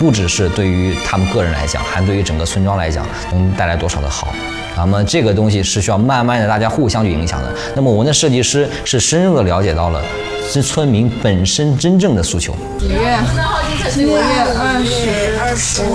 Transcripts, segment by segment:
不只是对于他们个人来讲，还对于整个村庄来讲能带来多少的好。那么这个东西是需要慢慢的大家互相去影响的。那么我们的设计师是深入的了解到了村民本身真正的诉求。 几月？7月25、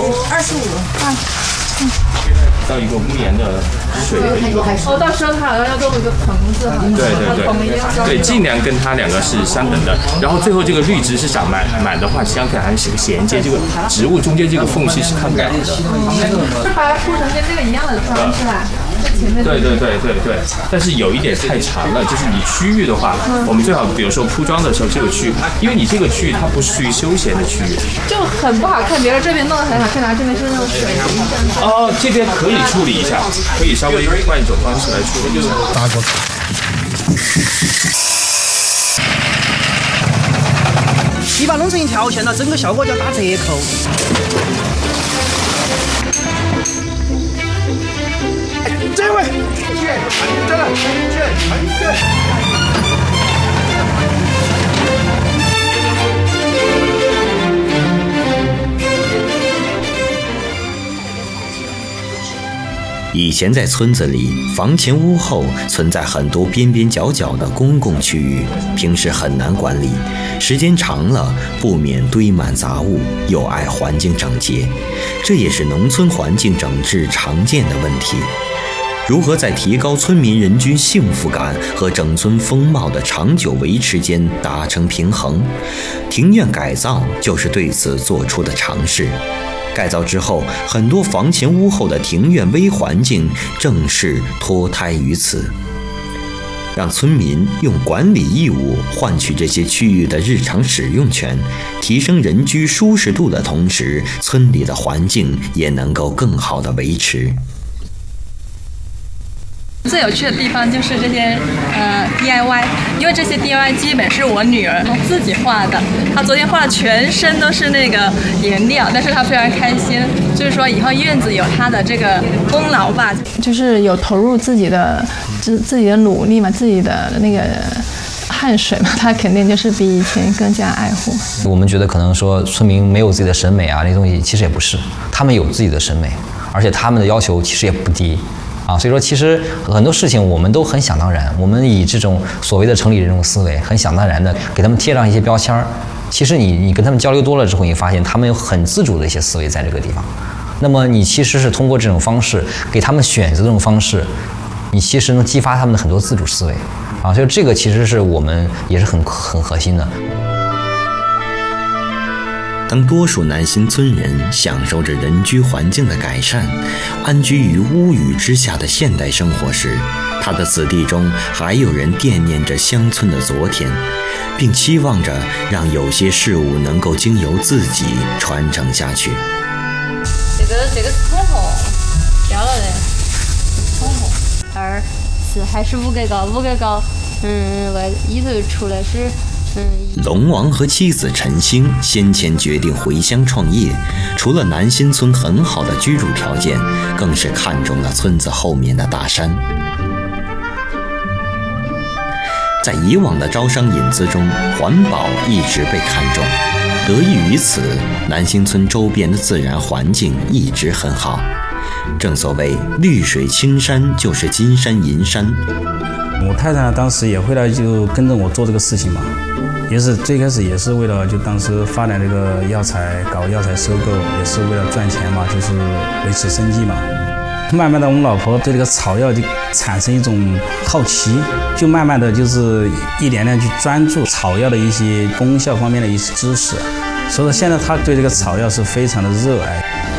到一个屋檐的水的一个。 到时候他好像要弄一个棚子， 对，尽量跟它两个是相等的。然后最后这个绿植是长满的话，相对还是个衔接，这个植物中间这个缝隙是看不了的。 是把它铺成跟这个一样的砖是吧？ 对。但是有一点太长了，就是你区域的话，我们最好比如说铺装的时候，这个区域，因为你这个区域它不是属于休闲的区域， 就很不好看。别人这边弄得很好看，然后这边是那种水泥砖。 哦，这边可以处理一下，可以稍微换一种方式来处理。 打过。你把弄成一条线了，整个效果就要打折扣。这位， 以前在村子里，房前屋后存在很多边边角角的公共区域，平时很难管理，时间长了不免堆满杂物，有碍环境整洁，这也是农村环境整治常见的问题。如何在提高村民人均幸福感和整村风貌的长久维持间达成平衡？庭院改造就是对此做出的尝试。改造之后，很多房前屋后的庭院微环境正是脱胎于此。让村民用管理义务换取这些区域的日常使用权，提升人居舒适度的同时，村里的环境也能够更好地维持。 最有趣的地方就是这些DIY， 因为这些 DIY 基本是我女儿她自己画的，她昨天画的全身都是那个颜料，但是她非常开心，就是说以后院子有她的这个功劳吧， 就是有投入自己的努力嘛，自己的那个汗水嘛，她肯定就是比以前更加爱护。 我们觉得可能说村民没有自己的审美啊，那东西其实也不是，他们有自己的审美，而且他们的要求其实也不低。所以说其实很多事情我们都很想当然，我们以这种所谓的城里人这种思维，很想当然的给他们贴上一些标签儿。其实你跟他们交流多了之后，你发现他们有很自主的一些思维在这个地方。那么你其实是通过这种方式给他们选择这种方式，你其实能激发他们的很多自主思维所以这个其实是我们也是很核心的。 当多数南新村人享受着人居环境的改善，安居于屋宇之下的现代生活时，他的子弟中还有人惦念着乡村的昨天，并期望着让有些事物能够经由自己传承下去。 这个是彩虹，掉了的彩虹，2是还是5个高，里头出来是。 龙王和妻子陈星先前决定回乡创业，除了南新村很好的居住条件，更是看中了村子后面的大山。在以往的招商引资中，环保一直被看重，得益于此，南新村周边的自然环境一直很好。正所谓绿水青山就是金山银山。 我太太当时也回来就跟着我做这个事情嘛，也是最开始也是为了就当时发展这个药材，搞药材收购，也是为了赚钱嘛，就是维持生计嘛。慢慢的我们老婆对这个草药就产生一种好奇，就慢慢的就是一点点去专注草药的一些功效方面的一些知识，所以说现在她对这个草药是非常的热爱。